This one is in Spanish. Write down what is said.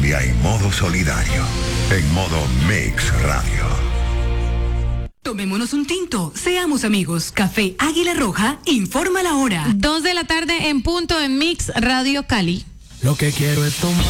familia en modo solidario. En modo Mix Radio. Tomémonos un tinto, seamos amigos. Café Águila Roja informa la hora. 2 de la tarde en punto en Mix Radio Cali. Lo que quiero es tomar.